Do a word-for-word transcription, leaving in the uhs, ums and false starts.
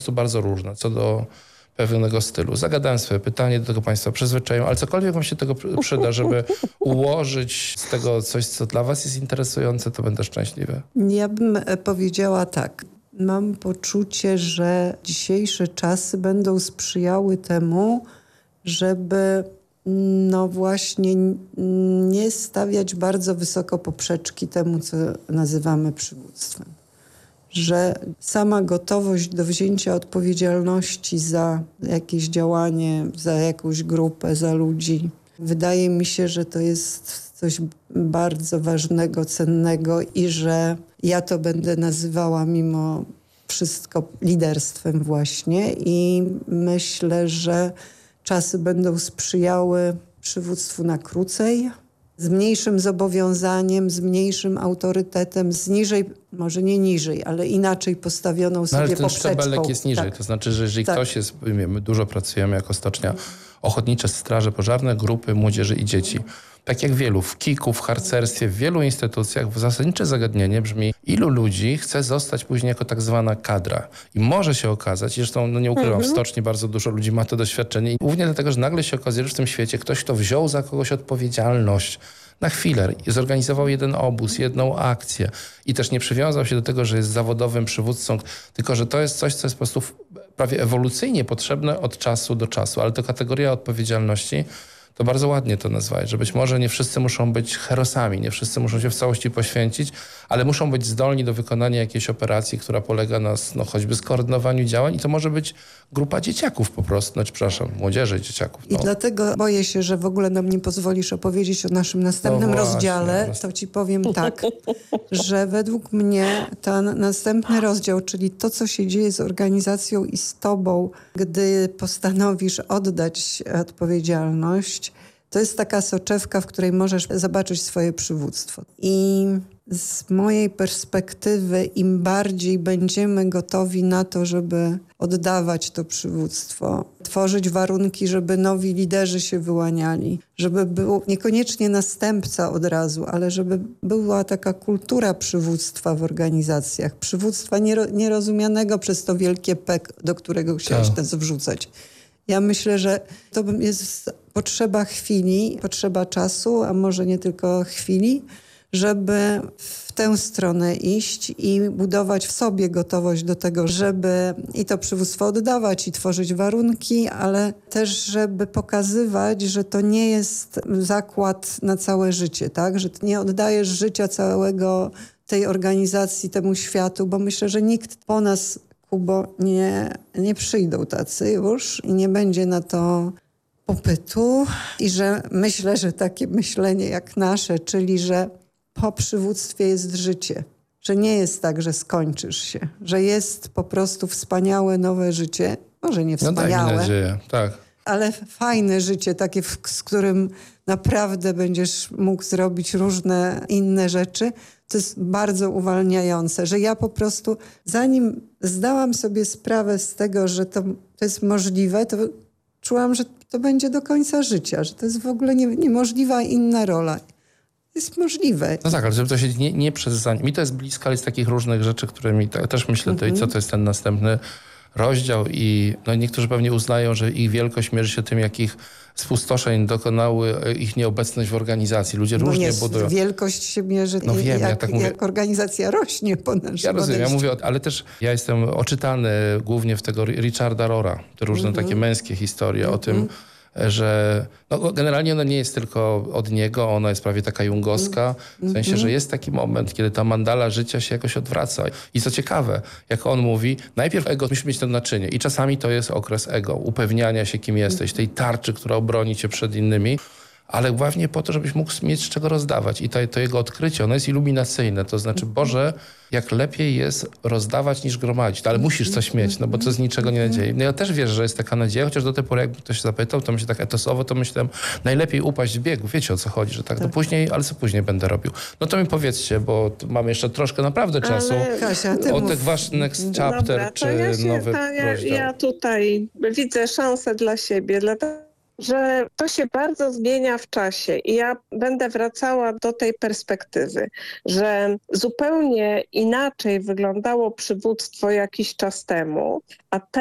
są bardzo różne co do pewnego stylu. Zagadałem swoje pytanie, do tego Państwa przyzwyczają, ale cokolwiek Wam się tego przyda, żeby ułożyć z tego coś, co dla Was jest interesujące, to będę szczęśliwy. Ja bym powiedziała tak. Mam poczucie, że dzisiejsze czasy będą sprzyjały temu, żeby no właśnie nie stawiać bardzo wysoko poprzeczki temu, co nazywamy przywództwem. Że sama gotowość do wzięcia odpowiedzialności za jakieś działanie, za jakąś grupę, za ludzi. Wydaje mi się, że to jest coś bardzo ważnego, cennego i że ja to będę nazywała mimo wszystko liderstwem właśnie i myślę, że czasy będą sprzyjały przywództwu na krócej, z mniejszym zobowiązaniem, z mniejszym autorytetem, z niżej, może nie niżej, ale inaczej postawioną sobie no, ale ten poprzeczką. szczebelek jest niżej, tak. To znaczy, że jeżeli tak. ktoś jest, my dużo pracujemy jako stocznia, ochotnicze straże pożarne, grupy młodzieży i dzieci. Tak jak wielu, w kiku, w harcerstwie, w wielu instytucjach zasadnicze zagadnienie brzmi, ilu ludzi chce zostać później jako tak zwana kadra. I może się okazać, zresztą no nie ukrywam, mhm. w stoczni bardzo dużo ludzi ma to doświadczenie. I głównie dlatego, że nagle się okazuje, że w tym świecie ktoś, kto wziął za kogoś odpowiedzialność, na chwilę zorganizował jeden obóz, jedną akcję i też nie przywiązał się do tego, że jest zawodowym przywódcą, tylko że to jest coś, co jest po prostu prawie ewolucyjnie potrzebne od czasu do czasu, ale to kategoria odpowiedzialności, to bardzo ładnie to nazwałeś, że być może nie wszyscy muszą być herosami, nie wszyscy muszą się w całości poświęcić, ale muszą być zdolni do wykonania jakiejś operacji, która polega na no, choćby skoordynowaniu działań i to może być grupa dzieciaków po prostu, znaczy przepraszam, młodzieży, dzieciaków. No. I dlatego boję się, że w ogóle nam nie pozwolisz opowiedzieć o naszym następnym no właśnie, rozdziale. To ci powiem tak, że według mnie ten następny rozdział, czyli to, co się dzieje z organizacją i z tobą, gdy postanowisz oddać odpowiedzialność, to jest taka soczewka, w której możesz zobaczyć swoje przywództwo. I z mojej perspektywy, im bardziej będziemy gotowi na to, żeby oddawać to przywództwo, tworzyć warunki, żeby nowi liderzy się wyłaniali, żeby był niekoniecznie następca od razu, ale żeby była taka kultura przywództwa w organizacjach. Przywództwa niero, nierozumianego przez to wielkie P, do którego chciałeś tak. nas wrzucać. Ja myślę, że to jest potrzeba chwili, potrzeba czasu, a może nie tylko chwili, żeby w tę stronę iść i budować w sobie gotowość do tego, żeby i to przywództwo oddawać i tworzyć warunki, ale też żeby pokazywać, że to nie jest zakład na całe życie, tak? Że ty nie oddajesz życia całego tej organizacji, temu światu, bo myślę, że nikt po nas, Kubo, nie, nie przyjdą tacy już i nie będzie na to popytu i że myślę, że takie myślenie jak nasze, czyli że po przywództwie jest życie, że nie jest tak, że skończysz się, że jest po prostu wspaniałe nowe życie, może nie wspaniałe, no daj mi nadzieję, tak. ale fajne życie, takie, z którym naprawdę będziesz mógł zrobić różne inne rzeczy. To jest bardzo uwalniające, że ja po prostu, zanim zdałam sobie sprawę z tego, że to, to jest możliwe, to czułam, że to będzie do końca życia, że to jest w ogóle nie, niemożliwa inna rola. Jest możliwe. No tak, ale żeby to się nie, nie przez zanim. Mi to jest blisko, ale z takich różnych rzeczy, które mi ta, też myślę, to i co to jest ten następny rozdział i no niektórzy pewnie uznają, że ich wielkość mierzy się tym, jakich spustoszeń dokonały ich nieobecność w organizacji. Ludzie no różnie nie, budują. Wielkość się mierzy, no wiem, jak, ja tak mówię. jak organizacja rośnie po naszym Ja rozumiem, ja mówię, ale też ja jestem oczytany głównie w tego Richarda Rora, te różne mm-hmm. takie męskie historie mm-hmm. o tym, że no, generalnie ona nie jest tylko od niego, ona jest prawie taka jungowska, w sensie, że jest taki moment, kiedy ta mandala życia się jakoś odwraca. I co ciekawe, jak on mówi, najpierw ego musi mieć to naczynie i czasami to jest okres ego, upewniania się, kim jesteś, tej tarczy, która obroni cię przed innymi, ale głównie po to, żebyś mógł mieć z czego rozdawać. I to, to jego odkrycie, ono jest iluminacyjne. To znaczy, Boże, jak lepiej jest rozdawać niż gromadzić. Ale musisz coś mieć, no bo to z niczego nie nadziei. No ja też wierzę, że jest taka nadzieja, chociaż do tej pory, jakby ktoś zapytał, to myślę tak etosowo, to myślałem, najlepiej upaść w biegu. Wiecie, o co chodzi, że tak, tak. No później, ale co później będę robił. No to mi powiedzcie, bo mamy jeszcze troszkę naprawdę czasu. Ale... Kasia, ty o mów. ten wasz next chapter, Dobra, czy ja się, nowy ta, ja, rozdział. ja tutaj widzę szansę dla siebie, dlatego że to się bardzo zmienia w czasie i ja będę wracała do tej perspektywy, że zupełnie inaczej wyglądało przywództwo jakiś czas temu, a